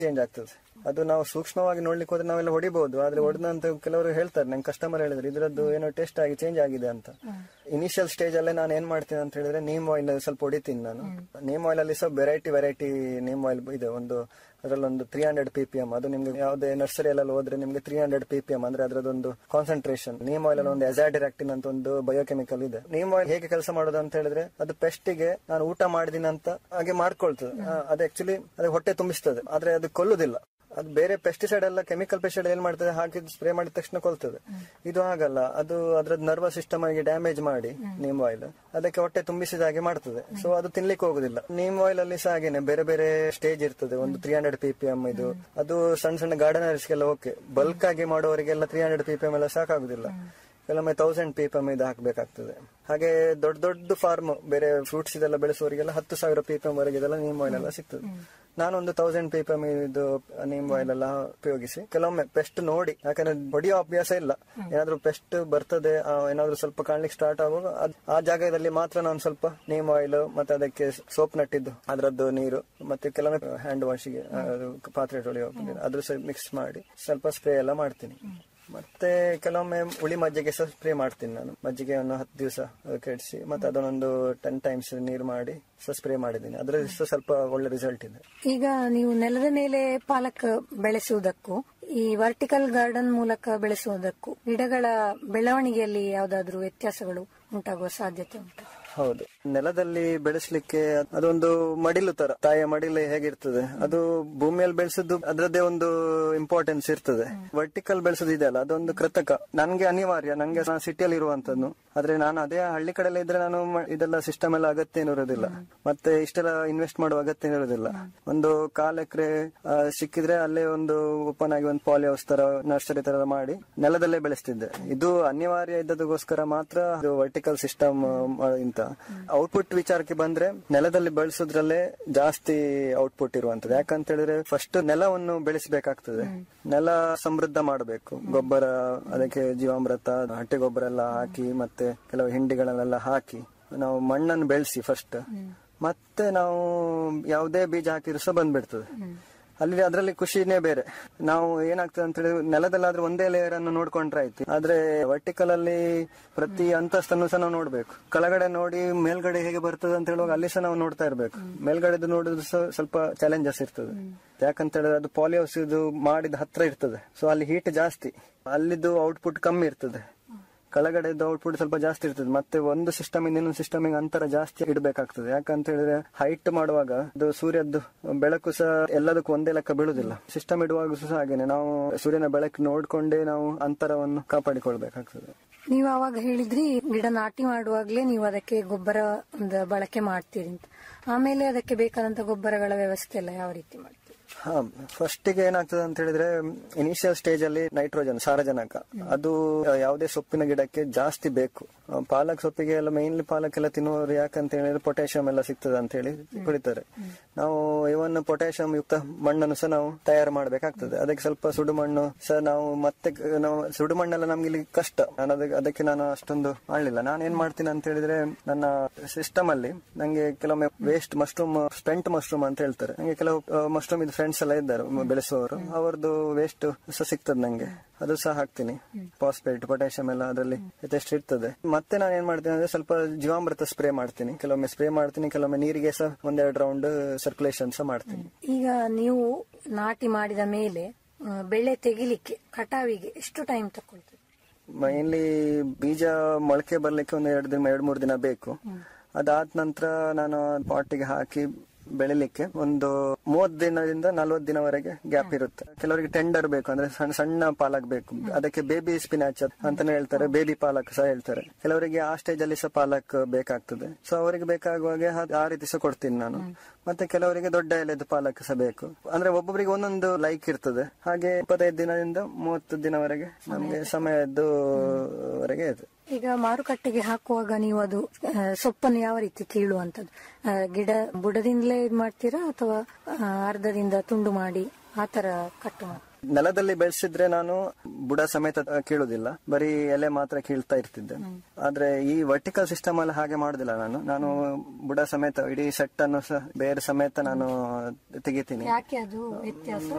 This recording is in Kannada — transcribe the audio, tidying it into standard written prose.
ಚೇಂಜ್ ಆಗ್ತದೆ. ಅದು ನಾವು ಸೂಕ್ಷ್ಮವಾಗಿ ನೋಡ್ಲಿಕ್ಕೆ ಹೋದ್ರೆ ನಾವೆಲ್ಲ ಹೊಡಿಬಹುದು, ಆದ್ರೆ ಹೊಡೆದಂತ ಕೆಲವರು ಹೇಳ್ತಾರೆ, ನಂಗೆ ಕಸ್ಟಮರ್ ಹೇಳಿದ್ರು ಇದ್ರದ್ದು ಏನೋ ಟೇಸ್ಟ್ ಆಗಿ ಚೇಂಜ್ ಆಗಿದೆ ಅಂತ. ಇನಿಷಿಯಲ್ ಸ್ಟೇಜ್ ಅಲ್ಲೇ ನಾನು ಏನ್ ಮಾಡ್ತೀನಿ ಅಂತ ಹೇಳಿದ್ರೆ ನೀಮ್ ಆಯಿಲ್ ಸ್ವಲ್ಪ ಹೊಡಿತೀನಿ ನಾನು. ನೀಮ್ ಆಯಿಲ್ ಅಲ್ಲಿ ಸ್ವಲ್ಪ ವೆರೈಟಿ ನೀಮ್ ಆಯಿಲ್ ಇದೆ. ಅದರಲ್ಲೊಂದು 300 ppm, ಅದು ನಿಮ್ಗೆ ಯಾವುದೇ ನರ್ಸರಿ ಎಲ್ಲ ಹೋದ್ರೆ ನಿಮ್ಗೆ 300 ppm ಅಂದ್ರೆ ಅದರದೊಂದು ಕಾನ್ಸಂಟ್ರೇಷನ್. ನೀಮ್ ಆಯಿಲ್ ಅಲ್ಲಿ ಒಂದು ಅಜಾಡಿರಾಕ್ಟಿನ್ ಅಂತ ಒಂದು ಬಯೋಕೆಮಿಕಲ್ ಇದೆ. ನೀಮ್ ಆಯಿಲ್ ಹೇಗೆ ಕೆಲಸ ಮಾಡೋದು ಅಂತ ಹೇಳಿದ್ರೆ ಅದು ಪೆಸ್ಟಿಗೆ ನಾನು ಊಟ ಮಾಡಿದಿನ ಅಂತ ಹಾಗೆ ಮಾಡ್ಕೊಳ್ತದೆ. ಅದು ಆಕ್ಚುಲಿ ಅದು ಹೊಟ್ಟೆ ತುಂಬಿಸ್ತದೆ, ಆದ್ರೆ ಅದು ಕೊಲ್ಲುದಿಲ್ಲ. ಅದು ಬೇರೆ ಪೆಸ್ಟಿಸೈಡ್ ಎಲ್ಲ ಕೆಮಿಕಲ್ ಪೆಸ್ಟಿಸೈಡ್ ಏನ್ ಮಾಡ್ತದೆ, ಹಾಕಿ ಸ್ಪ್ರೇ ಮಾಡಿದ ತಕ್ಷಣ ಕೊಲ್ತದೆ. ಇದು ಹಾಗಲ್ಲ, ಅದು ಅದ್ರದ್ದು ನರ್ವಸ್ ಸಿಸ್ಟಮ್ ಆಗಿ ಡ್ಯಾಮೇಜ್ ಮಾಡಿ ನೀಮ್ ಆಯಿಲ್ ಅದಕ್ಕೆ ಹೊಟ್ಟೆ ತುಂಬಿಸಿದ ಹಾಗೆ ಮಾಡ್ತದೆ. ಸೊ ಅದು ತಿನ್ಲಿಕ್ಕೆ ಹೋಗುದಿಲ್ಲ. ನೀಮ್ ಆಯಿಲ್ ಅಲ್ಲಿ ಸಹ ಹಾಗೇನೆ ಬೇರೆ ಬೇರೆ ಸ್ಟೇಜ್ ಇರ್ತದೆ. ಒಂದು 300 ppm ಇದು, ಅದು ಸಣ್ಣ ಸಣ್ಣ ಗಾರ್ಡನರ್ಸ್ಗೆಲ್ಲ ಓಕೆ. ಬಲ್ಕ್ ಆಗಿ ಮಾಡೋರಿಗೆಲ್ಲ 300 ppm ಎಲ್ಲ ಸಾಕಾಗುದಿಲ್ಲ. ಕೆಲವೊಮ್ಮೆ 1000 ppm ಇದು ಹಾಕ್ಬೇಕಾಗ್ತದೆ. ಹಾಗೆ ದೊಡ್ಡ ದೊಡ್ಡ ಫಾರ್ಮ್ ಬೇರೆ ಫ್ರೂಟ್ಸ್ ಇದೆಲ್ಲ ಬೆಳೆಸುವವರಿಗೆಲ್ಲ 10,000 ppm ವರೆಗೆ ಇದೆಲ್ಲ ನೀಮ್ ಆಯಿಲ್ ಎಲ್ಲ ಸಿಗ್ತದೆ. ನಾನೊಂದು 1000 ppm ಇದು ನೀಮ್ ಆಯಿಲ್ ಎಲ್ಲ ಉಪಯೋಗಿಸಿ ಕೆಲವೊಮ್ಮೆ ಪೆಸ್ಟ್ ನೋಡಿ, ಯಾಕಂದ್ರೆ ಹೊಡಿಯೋ ಅಭ್ಯಾಸ ಇಲ್ಲ. ಏನಾದ್ರು ಪೆಸ್ಟ್ ಬರ್ತದೆ, ಏನಾದ್ರು ಸ್ವಲ್ಪ ಕಾಣ್ಲಿಕ್ಕೆ ಸ್ಟಾರ್ಟ್ ಆಗುವಾಗ ಆ ಜಾಗದಲ್ಲಿ ಮಾತ್ರ ನಾನು ಸ್ವಲ್ಪ ನೀಮ್ ಆಯಿಲ್ ಮತ್ತೆ ಅದಕ್ಕೆ ಸೋಪ್ ನಟ್ಟಿದ್ದು ಅದರದ್ದು ನೀರು ಮತ್ತೆ ಕೆಲವೊಮ್ಮೆ ಹ್ಯಾಂಡ್ ವಾಶಿಗೆ ಪಾತ್ರೆ ತೊಳೆಯೋ ಅದ್ರ ಮಿಕ್ಸ್ ಮಾಡಿ ಸ್ವಲ್ಪ ಸ್ಪ್ರೇ ಎಲ್ಲ ಮಾಡ್ತೀನಿ. ಮತ್ತೆ ಕೆಲವೊಮ್ಮೆ ಹುಳಿ ಮಜ್ಜಿಗೆ ಸಹ ಸ್ಪ್ರೇ ಮಾಡ್ತೀನಿ ನಾನು. ಮಜ್ಜಿಗೆಯನ್ನು 10 ದಿವಸ ಕೆಡಿಸಿ ಮತ್ತೆ ಅದನ್ನೊಂದು 10 times ನೀರು ಮಾಡಿ ಸ್ಪ್ರೇ ಮಾಡಿದ್ದೀನಿ. ಅದರಲ್ಲಿ ಸ್ವಲ್ಪ ಒಳ್ಳೆ ರಿಸಲ್ಟ್ ಇದೆ. ಈಗ ನೀವು ನೆಲದ ಮೇಲೆ ಪಾಲಕ್ ಬೆಳೆಸುವುದಕ್ಕೂ ಈ ವರ್ಟಿಕಲ್ ಗಾರ್ಡನ್ ಮೂಲಕ ಬೆಳೆಸುವುದಕ್ಕೂ ಗಿಡಗಳ ಬೆಳವಣಿಗೆಯಲ್ಲಿ ಯಾವ್ದಾದ್ರು ವ್ಯತ್ಯಾಸಗಳು ಉಂಟಾಗುವ ಸಾಧ್ಯತೆ ಉಂಟು? ಹೌದು, ನೆಲದಲ್ಲಿ ಬೆಳೆಸಲಿಕ್ಕೆ ಅದೊಂದು ಮಡಿಲು ತರ, ತಾಯಿಯ ಮಡಿಲು ಹೇಗಿರ್ತದೆ ಅದು ಭೂಮಿಯಲ್ಲಿ ಬೆಳೆಸೋದು ಅದರದ್ದೇ ಒಂದು ಇಂಪಾರ್ಟೆನ್ಸ್ ಇರ್ತದೆ. ವರ್ಟಿಕಲ್ ಬೆಳೆಸೋದು ಇದೆಯಲ್ಲ ಅದೊಂದು ಕೃತಕ, ನನ್ಗೆ ಅನಿವಾರ್ಯ. ನಂಗೆ ಸಿಟಿಯಲ್ಲಿ ಇರುವಂತದ್ದು, ಆದ್ರೆ ನಾನು ಅದೇ ಹಳ್ಳಿ ಕಡೆಲ್ಲ ಇದ್ರೆ ನಾನು ಇದೆಲ್ಲ ಸಿಸ್ಟಮ್ ಎಲ್ಲ ಅಗತ್ಯ ಇರೋದಿಲ್ಲ, ಮತ್ತೆ ಇಷ್ಟೆಲ್ಲ ಇನ್ವೆಸ್ಟ್ ಮಾಡುವ ಅಗತ್ಯ ಇರೋದಿಲ್ಲ. ಒಂದು 1/4 ಎಕರೆ ಸಿಕ್ಕಿದ್ರೆ ಅಲ್ಲೇ ಒಂದು ಓಪನ್ ಆಗಿ ಒಂದು ಪಾಲಿ ಹೌಸ್ ತರ ನರ್ಸರಿ ತರ ಮಾಡಿ ನೆಲದಲ್ಲೇ ಬೆಳೆಸ್ತಿದ್ದೆ. ಇದು ಅನಿವಾರ್ಯ ಇದ್ದದಕ್ಕೋಸ್ಕರ ಮಾತ್ರ ಇದು ವರ್ಟಿಕಲ್ ಸಿಸ್ಟಮ್ ಇಂತ. ಔಟ್ಪುಟ್ ವಿಚಾರಕ್ಕೆ ಬಂದ್ರೆ ನೆಲದಲ್ಲಿ ಬೆಳೆಸೋದ್ರಲ್ಲೇ ಜಾಸ್ತಿ ಔಟ್ಪುಟ್ ಇರುವಂತದ್ದು. ಯಾಕಂತ ಹೇಳಿದ್ರೆ ಫಸ್ಟ್ ನೆಲವನ್ನು ಬೆಳೆಸಬೇಕಾಗ್ತದೆ, ನೆಲ ಸಮೃದ್ಧ ಮಾಡಬೇಕು. ಗೊಬ್ಬರ, ಅದಕ್ಕೆ ಜೀವಾಮೃತ, ಹಟ್ಟಿ ಗೊಬ್ಬರ ಎಲ್ಲ ಹಾಕಿ ಮತ್ತೆ ಕೆಲವು ಹಿಂಡಿಗಳನ್ನೆಲ್ಲ ಹಾಕಿ ನಾವು ಮಣ್ಣನ್ನು ಬೆಳೆಸಿ ಫಸ್ಟ್, ಮತ್ತೆ ನಾವು ಯಾವುದೇ ಬೀಜ ಹಾಕಿದ್ರು ಸಹ ಬಂದ್ಬಿಡ್ತದೆ. ಅಲ್ಲಿ ಅದರಲ್ಲಿ ಖುಷಿನೇ ಬೇರೆ. ನಾವು ಏನಾಗ್ತದೆ ಅಂತ ಹೇಳಿದ್ರೆ ನೆಲದಲ್ಲಾದ್ರೆ ಒಂದೇ ಲೇಯರ್ ಅನ್ನು ನೋಡ್ಕೊಂಡ್ರೆ ಆಯ್ತು, ಆದ್ರೆ ವರ್ಟಿಕಲ್ ಅಲ್ಲಿ ಪ್ರತಿ ಅಂತಸ್ತನ್ನು ಸಹ ನಾವು ನೋಡ್ಬೇಕು. ಕೆಳಗಡೆ ನೋಡಿ ಮೇಲ್ಗಡೆ ಹೇಗೆ ಬರ್ತದೆ ಅಂತ ಹೇಳುವಾಗ ಅಲ್ಲಿ ಸಹ ನಾವು ನೋಡ್ತಾ ಇರ್ಬೇಕು. ಮೇಲ್ಗಡೆದು ನೋಡಿದ್ರು ಸಹ ಸ್ವಲ್ಪ ಚಾಲೆಂಜಸ್ ಇರ್ತದೆ. ಯಾಕಂತ ಹೇಳಿದ್ರೆ ಅದು ಪಾಲಿ ಹೌಸ್ ಇದು ಮಾಡಿದ ಹತ್ರ ಇರ್ತದೆ, ಸೊ ಅಲ್ಲಿ ಹೀಟ್ ಜಾಸ್ತಿ, ಅಲ್ಲಿದ್ದು ಔಟ್ಪುಟ್ ಕಮ್ಮಿ ಇರ್ತದೆ. ಕೆಳಗಡೆದು ಔಟ್ಪುಟ್ ಸ್ವಲ್ಪ ಜಾಸ್ತಿ ಇರ್ತದೆ. ಮತ್ತೆ ಒಂದು ಸಿಸ್ಟಮ್ ಇಂದ ಇನ್ನೊಂದು ಸಿಸ್ಟಮ್ ಅಂತರ ಜಾಸ್ತಿ ಇಡಬೇಕಾಗ್ತದೆ. ಯಾಕಂತ ಹೇಳಿದ್ರೆ ಹೈಟ್ ಮಾಡುವಾಗ ಅದು ಸೂರ್ಯದ್ದು ಬೆಳಕು ಸಹ ಎಲ್ಲದಕ್ಕೂ ಒಂದೇ ಲೆಕ್ಕ ಬೀಳುದಿಲ್ಲ. ಸಿಸ್ಟಮ್ ಇಡುವಾಗ ಸಹ ಹಾಗೇನೆ ನಾವು ಸೂರ್ಯನ ಬೆಳಕು ನೋಡ್ಕೊಂಡೇ ನಾವು ಅಂತರವನ್ನು ಕಾಪಾಡಿಕೊಳ್ಬೇಕಾಗ್ತದೆ. ನೀವು ಅವಾಗ ಹೇಳಿದ್ರಿ ಗಿಡ ನಾಟಿ ಮಾಡುವಾಗ್ಲೇ ನೀವು ಅದಕ್ಕೆ ಗೊಬ್ಬರ ಬಳಕೆ ಮಾಡ್ತೀರಿ ಅಂತ. ಆಮೇಲೆ ಅದಕ್ಕೆ ಬೇಕಾದಂತ ಗೊಬ್ಬರಗಳ ವ್ಯವಸ್ಥೆ ಎಲ್ಲ ಯಾವ ರೀತಿ ಮಾಡ್ತೀರಿ? ಫಸ್ಟಿಗೆ ಏನಾಗ್ತದೆ ಅಂತ ಹೇಳಿದ್ರೆ ಇನಿಷಿಯಲ್ ಸ್ಟೇಜ್ ಅಲ್ಲಿ ನೈಟ್ರೋಜನ್, ಸಾರಜನಕ ಅದು ಯಾವುದೇ ಸೊಪ್ಪಿನ ಗಿಡಕ್ಕೆ ಜಾಸ್ತಿ ಬೇಕು. ಪಾಲಕ್ ಸೊಪ್ಪಿಗೆ ಎಲ್ಲ ಮೇನ್ಲಿ ಪಾಲಕ್ ಎಲ್ಲ ತಿನ್ನುವವರು ಯಾಕಂತ ಹೇಳಿದ್ರೆ ಪೊಟ್ಯಾಷಿಯಂ ಎಲ್ಲ ಸಿಗ್ತದೆ ಅಂತ ಹೇಳಿ ಕುಡಿತಾರೆ. ನಾವು ಇವನ್ ಪೊಟ್ಯಾಷಿಯಂ ಯುಕ್ತ ಮಣ್ಣನ್ನು ಸಹ ನಾವು ತಯಾರು ಮಾಡಬೇಕಾಗ್ತದೆ. ಅದಕ್ಕೆ ಸ್ವಲ್ಪ ಸುಡು ಮಣ್ಣು ಸಹ ನಾವು ನಾವು ಸುಡು ಮಣ್ಣೆಲ್ಲ ನಮ್ಗೆ ಇಲ್ಲಿ ಕಷ್ಟ. ಅದಕ್ಕೆ ನಾನು ಅಷ್ಟೊಂದು ಮಾಡಲಿಲ್ಲ. ನಾನು ಏನ್ ಮಾಡ್ತೀನಿ ಅಂತ ಹೇಳಿದ್ರೆ ನನ್ನ ಸಿಸ್ಟಮ್ ಅಲ್ಲಿ ನಂಗೆ ಕೆಲವೊಮ್ಮೆ ವೇಸ್ಟ್ ಮಶ್ರೂಮ್, ಸ್ಪೆಂಟ್ ಮಶ್ರೂಮ್ ಅಂತ ಹೇಳ್ತಾರೆ, ನಂಗೆ ಕೆಲವು ಮಶ್ರೂಮ್ ಇದು ಫ್ರೆಂಡ್ಸ್ ಎಲ್ಲ ಇದ್ದಾರೆ ಬೆಳೆಸುವವರು, ಅವರದ್ದು ವೇಸ್ಟ್ ಸಹ ಸಿಗ್ತದೆ ನಂಗೆ, ಅದು ಸಹ ಹಾಕ್ತೀನಿ. ಫಾಸ್ಫೇಟ್, ಪೊಟ್ಯಾಷಿಯಂ ಎಲ್ಲ ಅದರಲ್ಲಿ ಯಥೇಷ್ಟ ಇರ್ತದೆ. ಮತ್ತೆ ನಾನು ಏನ್ ಮಾಡ್ತೀನಿ ಅಂದ್ರೆ ಸ್ವಲ್ಪ ಜೀವಾಮೃತ ಸ್ಪ್ರೇ ಮಾಡ್ತೀನಿ. ಕೆಲವೊಮ್ಮೆ ಸ್ಪ್ರೇ ಮಾಡ್ತೀನಿ, ಕೆಲವೊಮ್ಮೆ ನೀರಿಗೆ ಸಹ 1-2 ರೌಂಡ್ ಸರ್ಕ್ಯುಲೇಷನ್ ಸಹ ಮಾಡ್ತೀನಿ. ಈಗ ನೀವು ನಾಟಿ ಮಾಡಿದ ಮೇಲೆ ಬೆಳೆ ತೆಗಿಲಿಕ್ಕೆ, ಕಟಾವಿಗೆ ಎಷ್ಟು ಟೈಮ್ ತಗೊಳ್ತದೆ? ಮೈನ್ಲಿ ಬೀಜ ಮೊಳಕೆ ಬರ್ಲಿಕ್ಕೆ 2-3 ದಿನ ಬೇಕು. ಅದಾದ ನಂತರ ನಾನು ಪಾಟಿಗೆ ಹಾಕಿ ಬೆಳಿಲಿಕ್ಕೆ ಒಂದು 30 ದಿನದಿಂದ 40 ದಿನವರೆಗೆ ಗ್ಯಾಪ್ ಇರುತ್ತೆ. ಕೆಲವರಿಗೆ ಟೆಂಡರ್ ಬೇಕು, ಅಂದ್ರೆ ಸಣ್ಣ ಸಣ್ಣ ಪಾಲಕ್ ಬೇಕು, ಅದಕ್ಕೆ ಬೇಬಿ ಸ್ಪಿನಾಚ್ ಅಂತಾನೆ ಹೇಳ್ತಾರೆ, ಬೇಬಿ ಪಾಲಕ್ ಸಹ ಹೇಳ್ತಾರೆ. ಕೆಲವರಿಗೆ ಆ ಸ್ಟೇಜ್ ಅಲ್ಲಿ ಸಹ ಪಾಲಕ್ ಬೇಕಾಗ್ತದೆ, ಸೊ ಅವರಿಗೆ ಬೇಕಾಗುವಾಗೆ ಆ ರೀತಿ ಸಹ ಕೊಡ್ತೀನಿ ನಾನು. ಮತ್ತೆ ಕೆಲವರಿಗೆ ದೊಡ್ಡ ಎಲೆದು ಪಾಲಕ್ ಸಹ ಬೇಕು. ಅಂದ್ರೆ ಒಬ್ಬೊಬ್ಬರಿಗೆ ಒಂದೊಂದು ಲೈಕ್ ಇರ್ತದೆ. ಹಾಗೆ 25 ದಿನದಿಂದ 30 ದಿನವರೆಗೆ ನಮ್ಗೆ ಸಮಯದವರೆಗೆ ಇದೆ. ಈಗ ಮಾರುಕಟ್ಟೆಗೆ ಹಾಕುವಾಗ ನೀವು ಅದು ಸೊಪ್ಪನ್ನು ಯಾವ ರೀತಿ ಕೀಳುವಂತದ್ದು? ಗಿಡ ಬುಡದಿಂದಲೇ ಇದು ಮಾಡ್ತೀರಾ ಅಥವಾ ಅರ್ಧದಿಂದ ತುಂಡು ಮಾಡಿ ಆತರ ಕಟ್ಟು ಮಾಡಿ? ನೆಲದಲ್ಲಿ ಬೆಳೆಸಿದ್ರೆ ನಾನು ಬುಡ ಸಮೇತ ಕೀಳುದಿಲ್ಲ, ಬರೀ ಎಲೆ ಮಾತ್ರ ಕೀಳ್ತಾ ಇರ್ತಿದ್ದೆ. ಆದ್ರೆ ಈ ವರ್ಟಿಕಲ್ ಸಿಸ್ಟಮ್ ಅಲ್ಲಿ ಹಾಗೆ ಮಾಡುದಿಲ್ಲ. ನಾನು ಬುಡ ಸಮೇತ ಇಡೀ ಸೆಟ್ ಅನ್ನು ಬೇರೆ ಸಮೇತ ನಾನು ತೆಗಿತೀನಿ. ಯಾಕೆ ಅದು ವ್ಯತ್ಯಾಸ?